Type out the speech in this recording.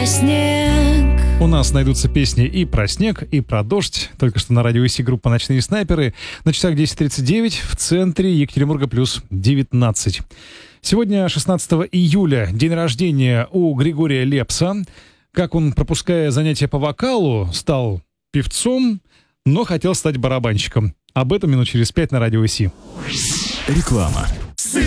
снег. У нас найдутся песни и про снег, и про дождь. Только что на радио ИСИ группа «Ночные снайперы». На часах 10:39, в центре Екатеринбурга плюс 19. Сегодня, 16 июля, день рождения у Григория Лепса. Как он, пропуская занятия по вокалу, стал певцом, но хотел стать барабанщиком. Об этом минут через 5 на радио ИСИ. Реклама. Сын